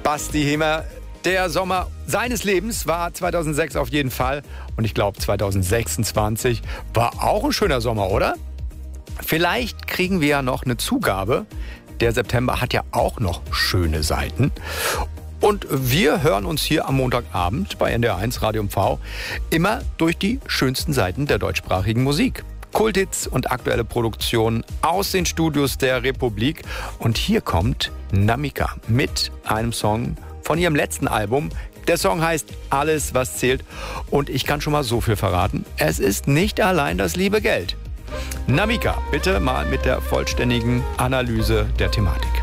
Basti Hemmer. Der Sommer seines Lebens war 2006 auf jeden Fall. Und ich glaube, 2026 war auch ein schöner Sommer, oder? Vielleicht kriegen wir ja noch eine Zugabe. Der September hat ja auch noch schöne Seiten. Und wir hören uns hier am Montagabend bei NDR1 Radio MV immer durch die schönsten Seiten der deutschsprachigen Musik. Kulthits und aktuelle Produktionen aus den Studios der Republik. Und hier kommt Namika mit einem Song von ihrem letzten Album. Der Song heißt Alles, was zählt. Und ich kann schon mal so viel verraten. Es ist nicht allein das liebe Geld. Namika, bitte mal mit der vollständigen Analyse der Thematik.